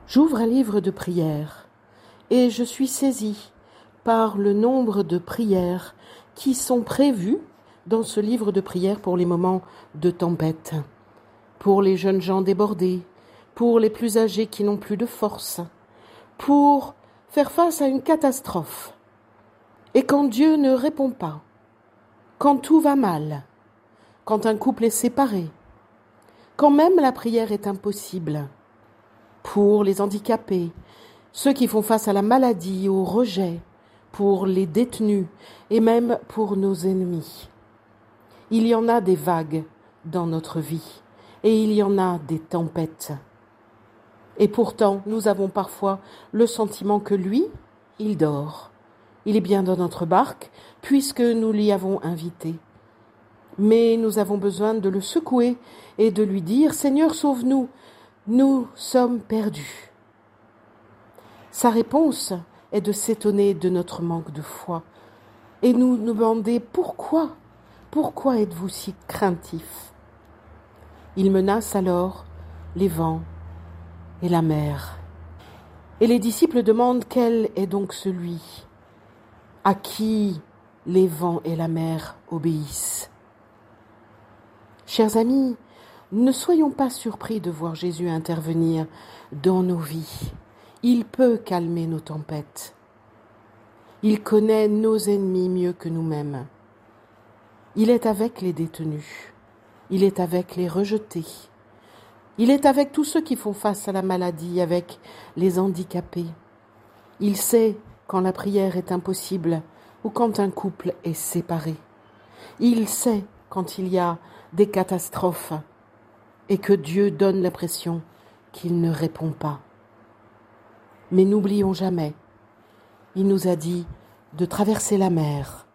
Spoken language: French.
J'ouvre un livre de prières et je suis saisie par le nombre de prières qui sont prévues dans ce livre de prières pour les moments de tempête, pour les jeunes gens débordés, pour les plus âgés qui n'ont plus de force, pour faire face à une catastrophe. Et quand Dieu ne répond pas, quand tout va mal, quand un couple est séparé, quand même la prière est impossible, pour les handicapés, ceux qui font face à la maladie, au rejet, pour les détenus et même pour nos ennemis. Il y en a des vagues dans notre vie et il y en a des tempêtes. Et pourtant, nous avons parfois le sentiment que lui, il dort. Il est bien dans notre barque puisque nous l'y avons invité. Mais nous avons besoin de le secouer et de lui dire « Seigneur, sauve-nous, nous sommes perdus ». Sa réponse est de s'étonner de notre manque de foi et nous demander pourquoi êtes-vous si craintif? Il menace alors les vents et la mer. Et les disciples demandent quel est donc celui à qui les vents et la mer obéissent. Chers amis, ne soyons pas surpris de voir Jésus intervenir dans nos vies. Il peut calmer nos tempêtes. Il connaît nos ennemis mieux que nous-mêmes. Il est avec les détenus. Il est avec les rejetés. Il est avec tous ceux qui font face à la maladie, avec les handicapés. Il sait quand la prière est impossible ou quand un couple est séparé. Il sait quand il y a des catastrophes et que Dieu donne l'impression qu'il ne répond pas. Mais n'oublions jamais, il nous a dit de traverser la mer